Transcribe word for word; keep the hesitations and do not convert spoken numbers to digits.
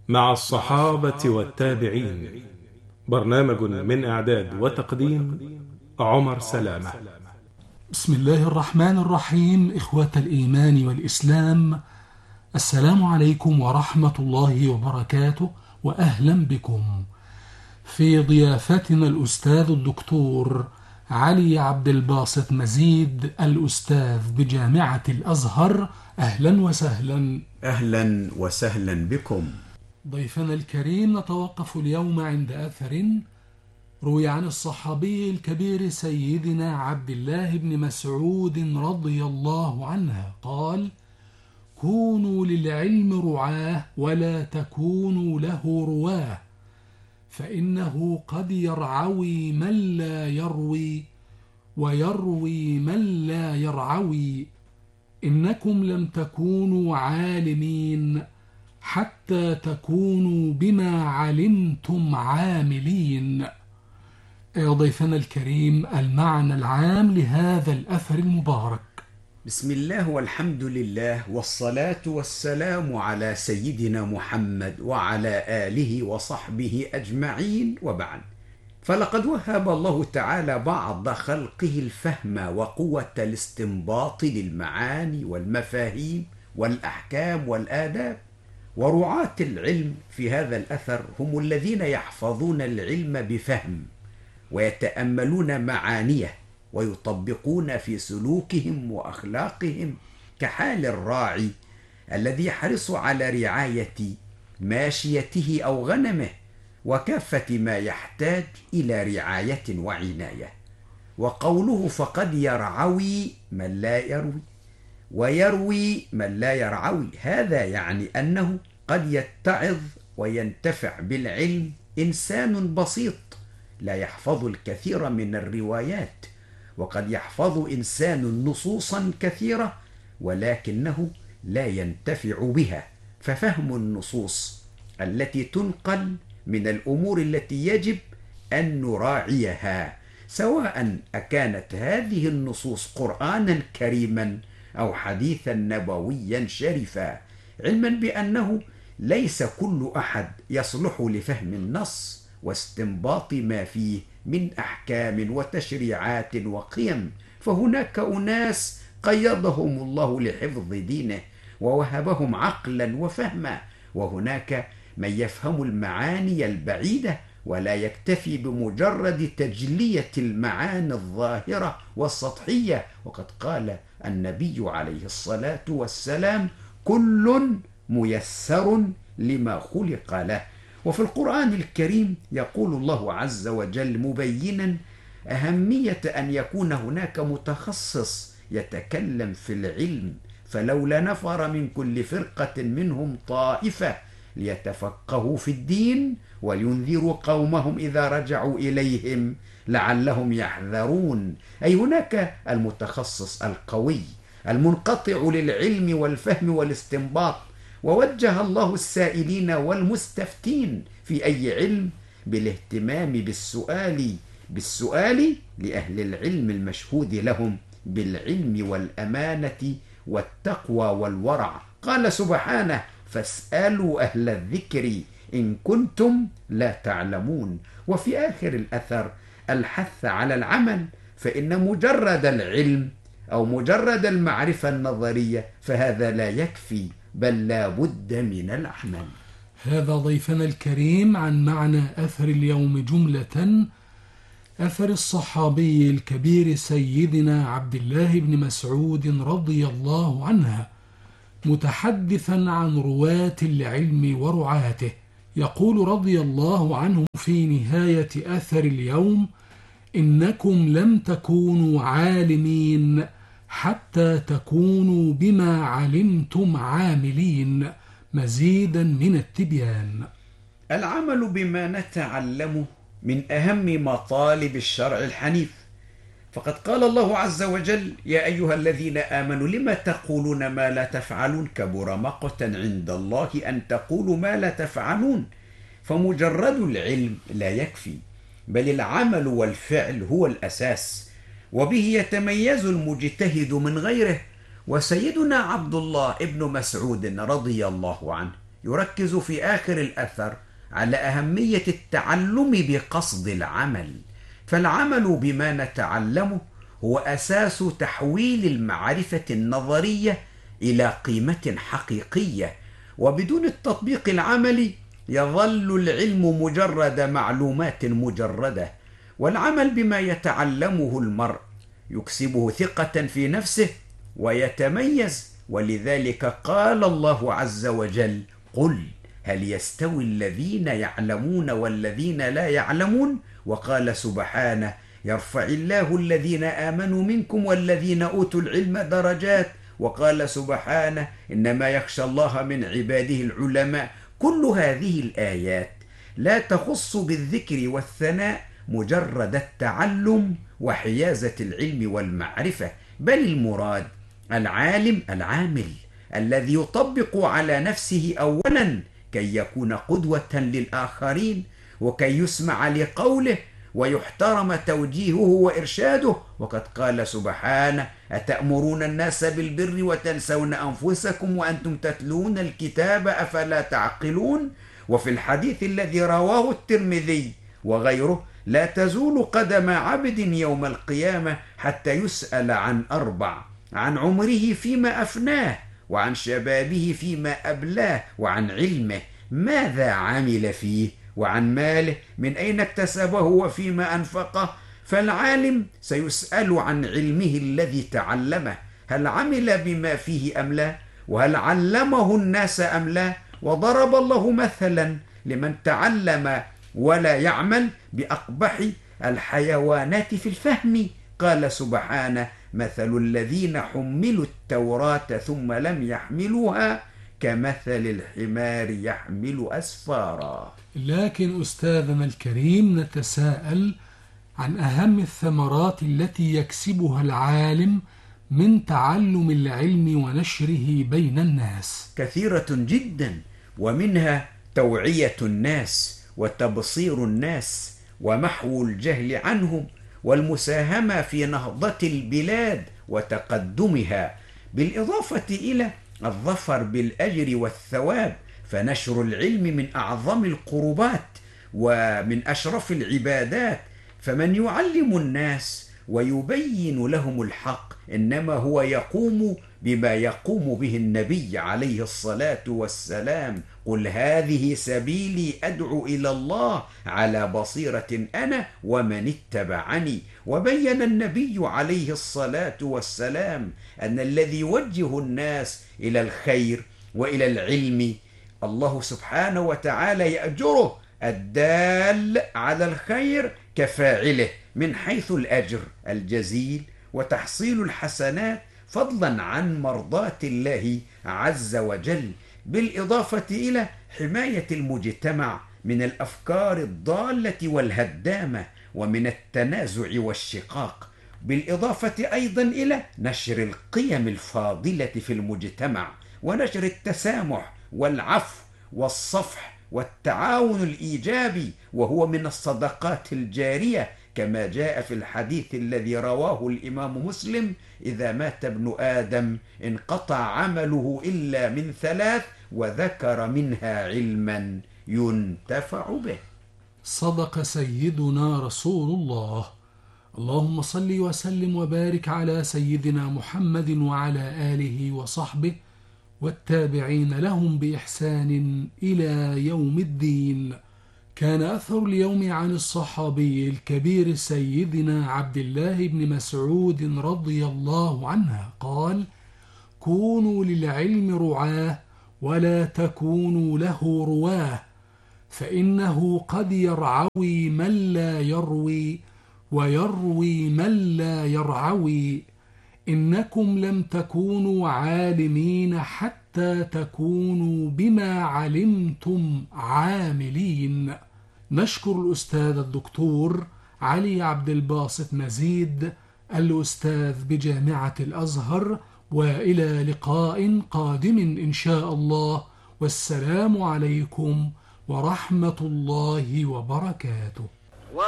مع الصحابة والتابعين. برنامج من إعداد وتقديم عمر سلامة. بسم الله الرحمن الرحيم. إخوة الإيمان والإسلام، السلام عليكم ورحمة الله وبركاته، وأهلا بكم في ضيافتنا الأستاذ الدكتور علي عبد الباسط مزيد، الأستاذ بجامعة الأزهر. أهلا وسهلا. أهلا وسهلا بكم. ضيفنا الكريم، نتوقف اليوم عند أثر روي عن الصحابي الكبير سيدنا عبد الله بن مسعود رضي الله عنه قال: كونوا للعلم رعاه ولا تكونوا له رواه، فإنه قد يرعوي من لا يروي ويروي من لا يرعوي. إنكم لم تكونوا عالمين حتى تكونوا بما علمتم عاملين. يا ضيفنا الكريم، المعنى العام لهذا الأثر المبارك. بسم الله والحمد لله والصلاة والسلام على سيدنا محمد وعلى آله وصحبه أجمعين، وبعد. فلقد وهب الله تعالى بعض خلقه الفهم وقوة الاستنباط للمعاني والمفاهيم والأحكام والآداب. ورعاة العلم في هذا الأثر هم الذين يحفظون العلم بفهم ويتأملون معانيه ويطبقون في سلوكهم وأخلاقهم، كحال الراعي الذي يحرص على رعاية ماشيته أو غنمه وكافة ما يحتاج إلى رعاية وعناية. وقوله فقد يرعوي من لا يروي ويروي من لا يرعوي، هذا يعني أنه قد يتعظ وينتفع بالعلم إنسان بسيط لا يحفظ الكثير من الروايات، وقد يحفظ إنسان نصوصا كثيرة ولكنه لا ينتفع بها. ففهم النصوص التي تنقل من الأمور التي يجب أن نراعيها، سواء أكانت هذه النصوص قرآنا كريما أو حديثا نبويا شريفا، علما بأنه ليس كل أحد يصلح لفهم النص واستنباط ما فيه من أحكام وتشريعات وقيم. فهناك أناس قيضهم الله لحفظ دينه ووهبهم عقلا وفهما، وهناك من يفهم المعاني البعيدة ولا يكتفي بمجرد تجلية المعاني الظاهرة والسطحية. وقد قال النبي عليه الصلاة والسلام: كل ميسر لما خلق له. وفي القرآن الكريم يقول الله عز وجل مبينا أهمية أن يكون هناك متخصص يتكلم في العلم: فلولا نفر من كل فرقة منهم طائفة ليتفقهوا في الدين ولينذروا قومهم إذا رجعوا إليهم لعلهم يحذرون. أي هناك المتخصص القوي المنقطع للعلم والفهم والاستنباط. ووجه الله السائلين والمستفتين في أي علم بالاهتمام بالسؤال بالسؤال لأهل العلم المشهود لهم بالعلم والأمانة والتقوى والورع. قال سبحانه: فاسألوا أهل الذكر إن كنتم لا تعلمون. وفي آخر الأثر الحث على العمل، فإن مجرد العلم أو مجرد المعرفة النظرية فهذا لا يكفي، بل لا بد من العمل. هذا ضيفنا الكريم عن معنى أثر اليوم جملة. أثر الصحابي الكبير سيدنا عبد الله بن مسعود رضي الله عنه، متحدثا عن رواة العلم ورعاته، يقول رضي الله عنه في نهاية أثر اليوم: إنكم لم تكونوا عالمين حتى تكونوا بما علمتم عاملين. مزيدا من التبيان. العمل بما نتعلمه من أهم مطالب الشرع الحنيف، فقد قال الله عز وجل: يا أيها الذين آمنوا لم تقولون ما لا تفعلون كبر مقتا عند الله أن تقولوا ما لا تفعلون. فمجرد العلم لا يكفي، بل العمل والفعل هو الأساس، وبه يتميز المجتهد من غيره. وسيدنا عبد الله ابن مسعود رضي الله عنه يركز في آخر الأثر على أهمية التعلم بقصد العمل، فالعمل بما نتعلمه هو أساس تحويل المعرفة النظرية إلى قيمة حقيقية، وبدون التطبيق العملي يظل العلم مجرد معلومات مجردة. والعمل بما يتعلمه المرء يكسبه ثقة في نفسه ويتميز، ولذلك قال الله عز وجل: قل هل يستوي الذين يعلمون والذين لا يعلمون؟ وقال سبحانه: يرفع الله الذين آمنوا منكم والذين أوتوا العلم درجات. وقال سبحانه: إنما يخشى الله من عباده العلماء. كل هذه الآيات لا تخص بالذكر والثناء مجرد التعلم وحيازة العلم والمعرفة، بل المراد العالم العامل الذي يطبق على نفسه أولا كي يكون قدوة للآخرين، وكي يسمع لقوله ويحترم توجيهه وإرشاده. وقد قال سبحانه: أتأمرون الناس بالبر وتنسون أنفسكم وأنتم تتلون الكتاب أفلا تعقلون. وفي الحديث الذي رواه الترمذي وغيره: لا تزول قدم عبد يوم القيامة حتى يسأل عن أربع: عن عمره فيما أفناه، وعن شبابه فيما أبلاه، وعن علمه ماذا عمل فيه، وعن ماله من أين اكتسبه وفيما أنفقه. فالعالم سيسأل عن علمه الذي تعلمه، هل عمل بما فيه أم لا، وهل علمه الناس أم لا. وضرب الله مثلا لمن تعلم ولا يعمل بأقبح الحيوانات في الفهم. قال سبحانه: مثل الذين حملوا التوراة ثم لم يحملوها كمثل الحمار يحمل أسفارا. لكن أستاذنا الكريم، نتساءل عن أهم الثمرات التي يكسبها العالم من تعلم العلم ونشره بين الناس. كثيرة جدا، ومنها توعية الناس وتبصير الناس ومحو الجهل عنهم، والمساهمة في نهضة البلاد وتقدمها، بالإضافة إلى الظفر بالأجر والثواب. فنشر العلم من أعظم القربات ومن أشرف العبادات، فمن يعلم الناس ويبين لهم الحق إنما هو يقوم بما يقوم به النبي عليه الصلاة والسلام: قل هذه سبيلي أدعو إلى الله على بصيرة أنا ومن اتبعني. وبين النبي عليه الصلاة والسلام أن الذي يوجه الناس إلى الخير وإلى العلم الله سبحانه وتعالى يأجره، الدال على الخير كفاعله، من حيث الأجر الجزيل وتحصيل الحسنات، فضلا عن مرضاة الله عز وجل، بالإضافة إلى حماية المجتمع من الأفكار الضالة والهدامة ومن التنازع والشقاق، بالإضافة أيضا إلى نشر القيم الفاضلة في المجتمع، ونشر التسامح والعفو والصفح والتعاون الإيجابي، وهو من الصدقات الجارية، كما جاء في الحديث الذي رواه الإمام مسلم: إذا مات ابن آدم انقطع عمله إلا من ثلاث، وذكر منها علما ينتفع به. صدق سيدنا رسول الله. اللهم صل وسلم وبارك على سيدنا محمد وعلى آله وصحبه والتابعين لهم بإحسان إلى يوم الدين. كان أثر اليوم عن الصحابي الكبير سيدنا عبد الله بن مسعود رضي الله عنه قال: كونوا للعلم رعاه ولا تكونوا له رواه، فإنه قد يرعوي من لا يروي ويروي من لا يرعوي. إنكم لم تكونوا عالمين حتى تكونوا بما علمتم عاملين. نشكر الأستاذ الدكتور علي عبد الباسط مزيد، الأستاذ بجامعة الأزهر، وإلى لقاء قادم إن شاء الله، والسلام عليكم ورحمة الله وبركاته.